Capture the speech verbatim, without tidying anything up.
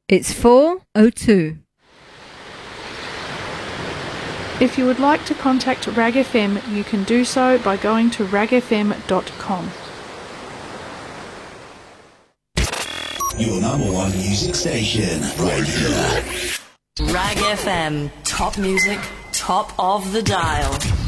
It's four oh two. If you would like to contact Rag F M, you can do so by going to rag f m dot com. Your number one music station, right here. Rag F M, top music, top of the dial.